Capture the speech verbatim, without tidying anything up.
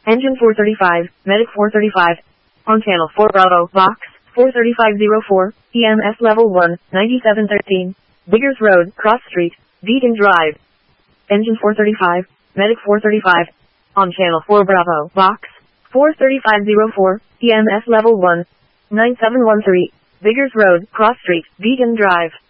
Engine four thirty-five, Medic four thirty-five. On channel four Bravo, Box, four thirty-five oh four, E M S level one, ninety-seven thirteen. Biggers Road, Cross Street, Deacon Drive. Engine four thirty-five, Medic four thirty-five. On channel four Bravo, Box, four thirty-five oh four, E M S level one, nine seven one three. Biggers Road, Cross Street, Deacon Drive.